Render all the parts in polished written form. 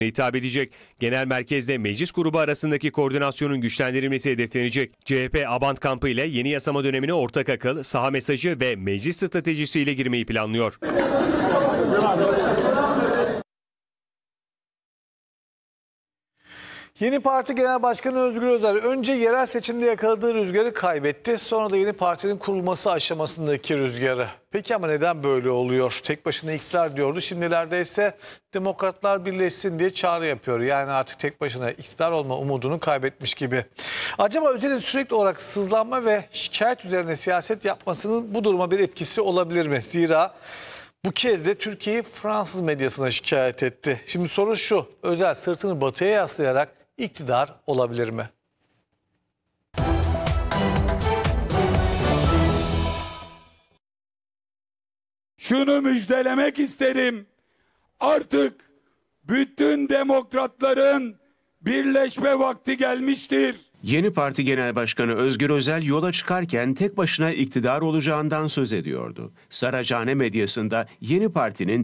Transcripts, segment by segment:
hitap edecek. Genel merkezle meclis grubu arasındaki koordinasyonun güçlendirilmesi hedeflenecek. CHP Abant kampı ile yeni yasama dönemine ortak akıl, saha mesajı ve meclis stratejisiyle girmeyi planlıyor. Yeni Parti Genel Başkanı Özgür Özel önce yerel seçimde yakaladığı rüzgarı kaybetti. Sonra da yeni partinin kurulması aşamasındaki rüzgarı. Peki ama neden böyle oluyor? Tek başına iktidar diyordu. Şimdilerde ise demokratlar birleşsin diye çağrı yapıyor. Yani artık tek başına iktidar olma umudunu kaybetmiş gibi. Acaba Özel'in sürekli olarak sızlanma ve şikayet üzerine siyaset yapmasının bu duruma bir etkisi olabilir mi? Zira bu kez de Türkiye'yi Fransız medyasına şikayet etti. Şimdi soru şu: Özel sırtını batıya yaslayarak iktidar olabilir mi? Şunu müjdelemek isterim. Artık bütün demokratların birleşme vakti gelmiştir. Yeni Parti Genel Başkanı Özgür Özel yola çıkarken tek başına iktidar olacağından söz ediyordu. Saraçhane medyasında yeni partinin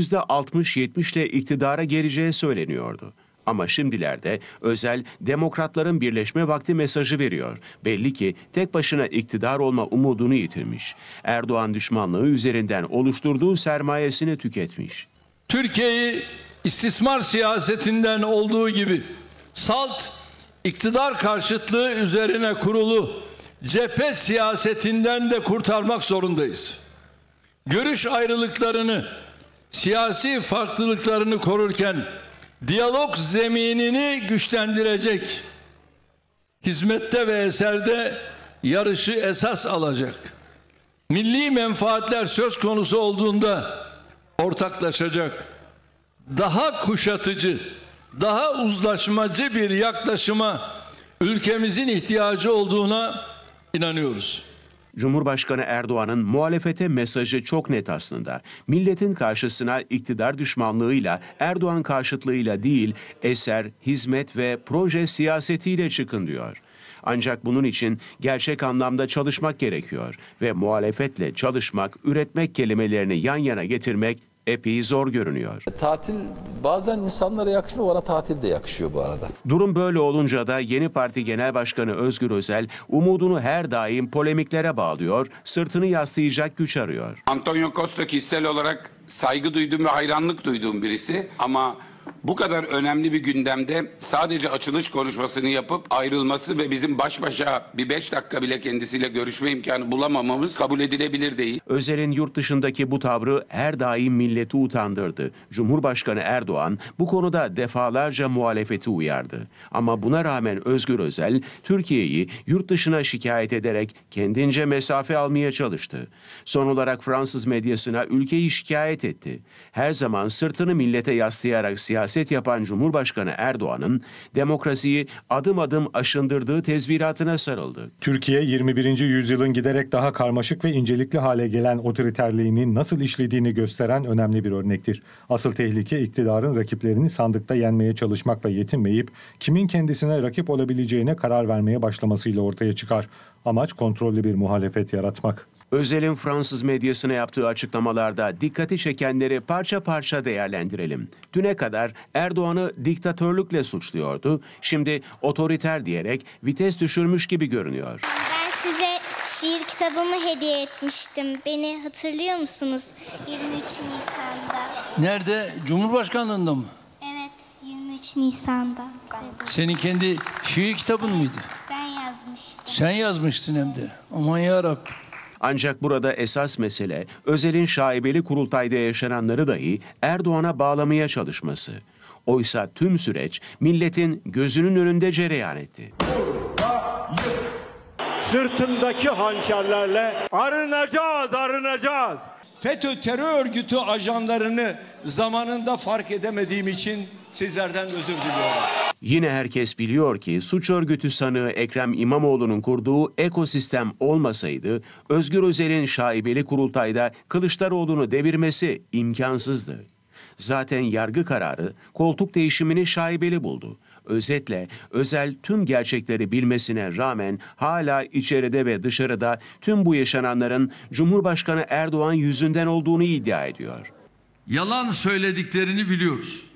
%60-70 ile iktidara geleceği söyleniyordu. Ama şimdilerde Özel demokratların birleşme vakti mesajı veriyor. Belli ki tek başına iktidar olma umudunu yitirmiş. Erdoğan düşmanlığı üzerinden oluşturduğu sermayesini tüketmiş. Türkiye'yi istismar siyasetinden olduğu gibi salt iktidar karşıtlığı üzerine kurulu cephe siyasetinden de kurtarmak zorundayız. Görüş ayrılıklarını, siyasi farklılıklarını korurken diyalog zeminini güçlendirecek, hizmette ve eserde yarışı esas alacak, milli menfaatler söz konusu olduğunda ortaklaşacak, daha kuşatıcı, daha uzlaşmacı bir yaklaşıma ülkemizin ihtiyacı olduğuna inanıyoruz. Cumhurbaşkanı Erdoğan'ın muhalefete mesajı çok net aslında. Milletin karşısına iktidar düşmanlığıyla, Erdoğan karşıtlığıyla değil, eser, hizmet ve proje siyasetiyle çıkın diyor. Ancak bunun için gerçek anlamda çalışmak gerekiyor ve muhalefetle çalışmak, üretmek kelimelerini yan yana getirmek epey zor görünüyor. Tatil bazen insanlara yakışmıyor, bana tatil de yakışıyor bu arada. Durum böyle olunca da yeni parti genel başkanı Özgür Özel umudunu her daim polemiklere bağlıyor, sırtını yaslayacak güç arıyor. Antonio Costa kişisel olarak saygı duyduğum ve hayranlık duyduğum birisi ama bu kadar önemli bir gündemde sadece açılış konuşmasını yapıp ayrılması ve bizim baş başa bir 5 dakika bile kendisiyle görüşme imkanı bulamamamız kabul edilebilir değil. Özel'in yurt dışındaki bu tavrı her daim milleti utandırdı. Cumhurbaşkanı Erdoğan bu konuda defalarca muhalefeti uyardı. Ama buna rağmen Özgür Özel Türkiye'yi yurt dışına şikayet ederek kendince mesafe almaya çalıştı. Son olarak Fransız medyasına ülkeyi şikayet etti. Her zaman sırtını millete yaslayarak siyaset yapan Cumhurbaşkanı Erdoğan'ın demokrasiyi adım adım aşındırdığı tezviratına sarıldı. Türkiye 21. yüzyılın giderek daha karmaşık ve incelikli hale gelen otoriterliğinin nasıl işlediğini gösteren önemli bir örnektir. Asıl tehlike iktidarın rakiplerini sandıkta yenmeye çalışmakla yetinmeyip kimin kendisine rakip olabileceğine karar vermeye başlamasıyla ortaya çıkar. Amaç kontrollü bir muhalefet yaratmak. Özel'in Fransız medyasına yaptığı açıklamalarda dikkati çekenleri parça parça değerlendirelim. Düne kadar Erdoğan'ı diktatörlükle suçluyordu. Şimdi otoriter diyerek vites düşürmüş gibi görünüyor. Ben size şiir kitabımı hediye etmiştim. Beni hatırlıyor musunuz? 23 Nisan'da. Nerede? Cumhurbaşkanlığında mı? Evet, 23 Nisan'da. Senin kendi şiir kitabın mıydı? Ben yazmıştım. Sen yazmıştın hem de. Aman yarabbim. Ancak burada esas mesele Özel'in şaibeli kurultayda yaşananları dahi Erdoğan'a bağlamaya çalışması. Oysa tüm süreç milletin gözünün önünde cereyan etti. Sırtındaki hançerlerle arınacağız. FETÖ terör örgütü ajanlarını zamanında fark edemediğim için sizlerden özür diliyorum. Yine herkes biliyor ki suç örgütü sanığı Ekrem İmamoğlu'nun kurduğu ekosistem olmasaydı Özgür Özel'in şaibeli kurultayda Kılıçdaroğlu'nu devirmesi imkansızdı. Zaten yargı kararı koltuk değişimini şaibeli buldu. Özetle Özel tüm gerçekleri bilmesine rağmen hala içeride ve dışarıda tüm bu yaşananların Cumhurbaşkanı Erdoğan yüzünden olduğunu iddia ediyor. Yalan söylediklerini biliyoruz.